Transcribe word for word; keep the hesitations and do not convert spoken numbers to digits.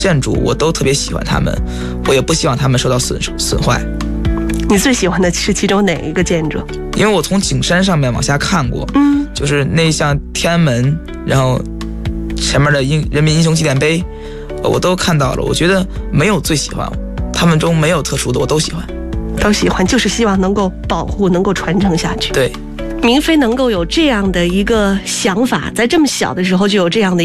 建筑我都特别喜欢它们，我也不希望它们受到损损坏。 你最喜欢的是其中哪一个建筑？ 因为我从景山上面往下看过， 嗯， 就是那像天安门，然后前面的英人民英雄纪念碑，我都看到了。我觉得没有最喜欢，他们中没有特殊的，我都喜欢， 都喜欢，就是希望能够保护，能够传承下去。 对， 明飞能够有这样的一个想法，在这么小的时候就有这样的